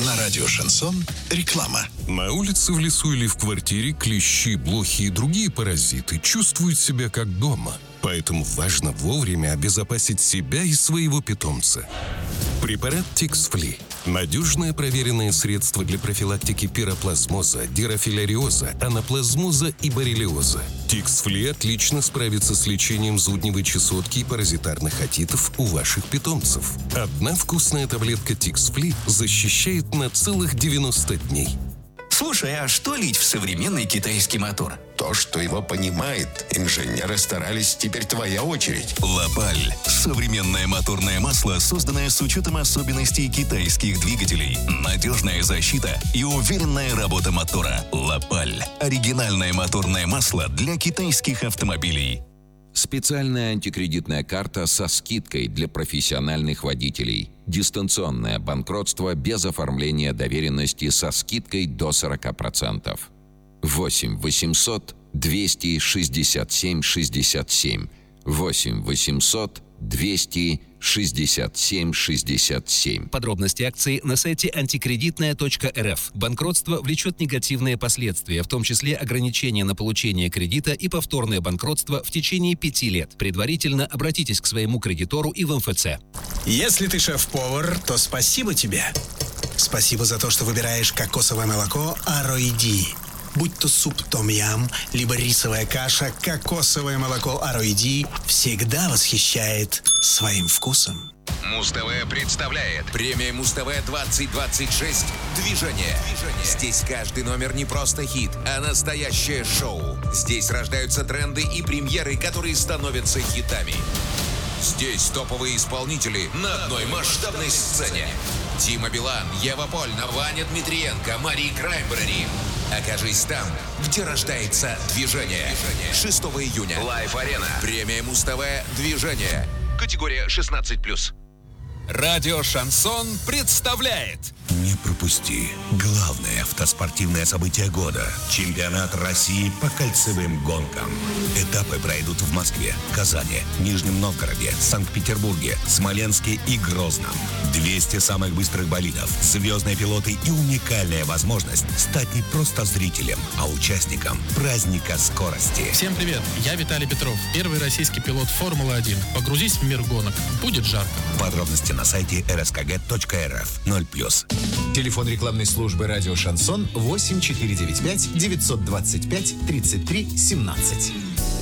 На радио «Шансон» реклама. На улице, в лесу или в квартире клещи, блохи и другие паразиты чувствуют себя как дома. Поэтому важно вовремя обезопасить себя и своего питомца. Препарат Тикс-Фли. Надежное проверенное средство для профилактики пироплазмоза, дирофиляриоза, анаплазмоза и боррелиоза. Тикс-Фли отлично справится с лечением зудневой чесотки и паразитарных отитов у ваших питомцев. Одна вкусная таблетка Тикс-Фли защищает на целых 90 дней. Слушай, а что лить в современный китайский мотор? То, что его понимает. Инженеры старались, теперь твоя очередь. Лапаль. Современное моторное масло, созданное с учетом особенностей китайских двигателей. Надежная защита и уверенная работа мотора. Лапаль. Оригинальное моторное масло для китайских автомобилей. Специальная антикредитная карта со скидкой для профессиональных водителей. Дистанционное банкротство без оформления доверенности со скидкой до 40%. 8 800 267 67. 8 800 267 67. Подробности акции на сайте антикредитная.рф. Банкротство влечет негативные последствия, в том числе ограничение на получение кредита и повторное банкротство в течение 5 лет. Предварительно обратитесь к своему кредитору и в МФЦ. Если ты шеф-повар, то спасибо тебе. Спасибо за то, что выбираешь кокосовое молоко Ароиди. Будь то суп том-ям, либо рисовая каша, кокосовое молоко Ароиди всегда восхищает своим вкусом. Муз-ТВ представляет премия Муз-ТВ 2026 «Движение». Здесь каждый номер не просто хит, а настоящее шоу. Здесь рождаются тренды и премьеры, которые становятся хитами. Здесь топовые исполнители на одной масштабной сцене. Дима Билан, Ева Польна, Ваня Дмитриенко, Мари Краймбрери. Окажись там, где рождается движение. 6 июня. Лайв-арена. Премия Муз-ТВ «Движение». Категория 16+. Радио «Шансон» представляет. Не пропусти главное автоспортивное событие года. Чемпионат России по кольцевым гонкам. Этапы пройдут в Москве, Казани, Нижнем Новгороде, Санкт-Петербурге, Смоленске и Грозном. 200 самых быстрых болидов, звездные пилоты и уникальная возможность стать не просто зрителем, а участником праздника скорости. Всем привет, я Виталий Петров, первый российский пилот Формулы-1. Погрузись в мир гонок, будет жарко. Подробности на сайте rskg.rf 0+. Телефон рекламной службы «Радио Шансон» 8495 925 33 17.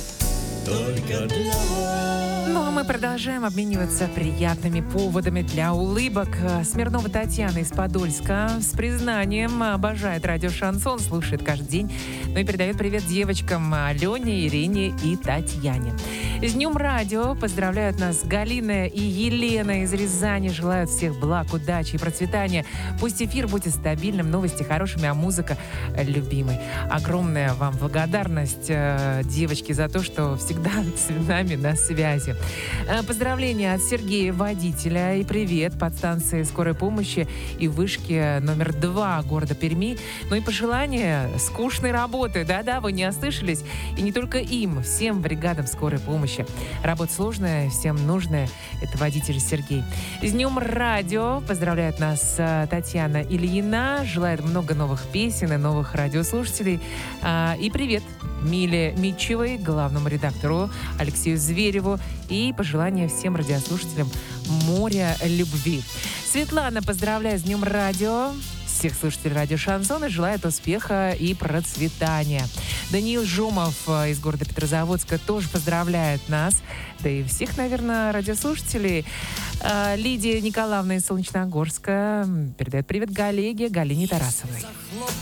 Только для вас. Ну, а мы продолжаем обмениваться приятными поводами для улыбок. Смирнова Татьяна из Подольска с признанием обожает радио «Шансон», слушает каждый день. Ну и передает привет девочкам Алене, Ирине и Татьяне. С Днем радио поздравляют нас Галина и Елена из Рязани. Желают всех благ, удачи и процветания. Пусть эфир будет стабильным, новости хорошими, а музыка любимой. Огромная вам благодарность, девочки, за то, что всегда с нами на связи. Поздравления от Сергея, водителя, и привет подстанции скорой помощи и вышки номер 2 города Перми. Ну и пожелания скучной работы. Да-да, вы не ослышались. И не только им, всем бригадам скорой помощи. Работа сложная, всем нужная. Это водитель Сергей. С Днем радио поздравляет нас Татьяна Ильина. Желает много новых песен и новых радиослушателей. И привет Миле Митчевой, главному редактору Алексею Звереву. И пожелания всем радиослушателям моря любви. Светлана поздравляет с Днем радио всех слушателей радио «Шансон» и желает успеха и процветания. Даниил Жумов из города Петрозаводска тоже поздравляет нас, да и всех, наверное, радиослушателей. Лидия Николаевна из Солнечногорска передает привет коллеге Галине Тарасовой.